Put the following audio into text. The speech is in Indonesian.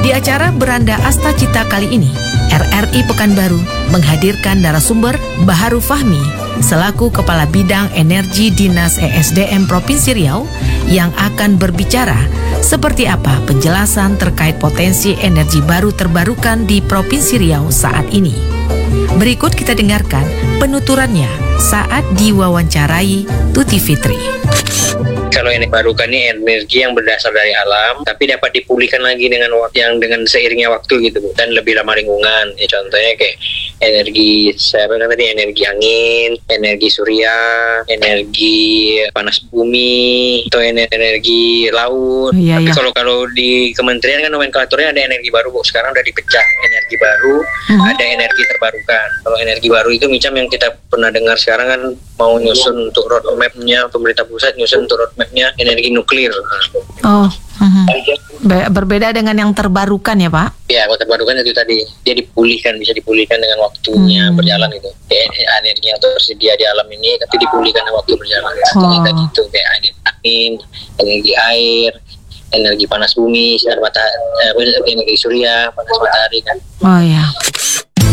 Di acara Beranda Asta Cita kali ini, RRI Pekanbaru menghadirkan narasumber Baharu Fahmi selaku Kepala Bidang Energi Dinas ESDM Provinsi Riau yang akan berbicara seperti apa penjelasan terkait potensi energi baru terbarukan di Provinsi Riau saat ini. Berikut kita dengarkan penuturannya saat diwawancarai Tuti Fitri. Kalau energi barukan ini energi yang berdasar dari alam, tapi dapat dipulihkan lagi dengan dengan seiringnya waktu gitu, dan lebih ramah lingkungan. Ya, contohnya kayak energi, saya bilang tadi energi angin, energi surya, energi panas bumi, atau energi laut. Tapi kalau di kementerian kan nomenklaturnya ada energi baru, Bu. Sekarang udah dipecah energi baru, ada energi terbarukan. Kalau energi baru itu macam yang kita pernah dengar sekarang kan mau nyusun untuk roadmap-nya, pemerintah pusat nyusun untuk roadmap-nya energi nuklir. Berbeda dengan yang terbarukan ya, Pak? Ya, kalau terbarukan itu tadi dia bisa dipulihkan dengan waktunya berjalan itu. Energi yang tersedia di alam ini tapi dipulihkan dengan waktu berjalan. Contohnya tadi itu kayak angin, energi air, energi panas bumi, sinar matahari, energi surya, panas matahari kan. Oh ya.